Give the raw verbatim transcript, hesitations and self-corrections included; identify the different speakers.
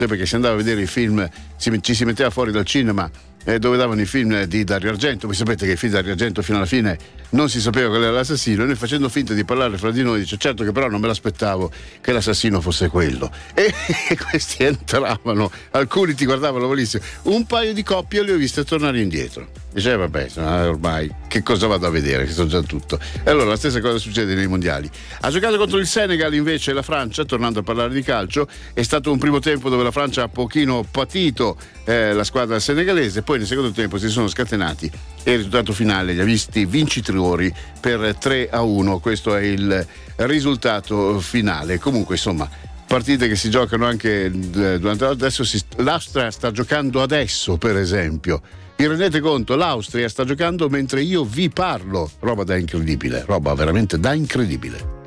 Speaker 1: perché si andava a vedere i film, si, ci si metteva fuori dal cinema eh, dove davano i film di Dario Argento. Voi sapete che i film di Dario Argento fino alla fine non si sapeva qual era l'assassino, e noi, facendo finta di parlare fra di noi, dice: certo che però non me l'aspettavo che l'assassino fosse quello. E, e questi entravano, alcuni ti guardavano malissimo, un paio di coppie le ho viste tornare indietro. Dice: eh, vabbè, ormai che cosa vado a vedere, che so già tutto. E allora la stessa cosa succede nei mondiali. Ha giocato contro il Senegal invece la Francia, tornando a parlare di calcio. È stato un primo tempo dove la Francia ha pochino patito eh, la squadra senegalese, poi nel secondo tempo si sono scatenati e il risultato finale li ha visti vincitori per tre a uno. Questo è il risultato finale. Comunque, insomma, partite che si giocano anche durante adesso. Si, l'Austria sta giocando adesso, per esempio. Vi rendete conto? L'Austria sta giocando mentre io vi parlo. Roba da incredibile, roba veramente da incredibile.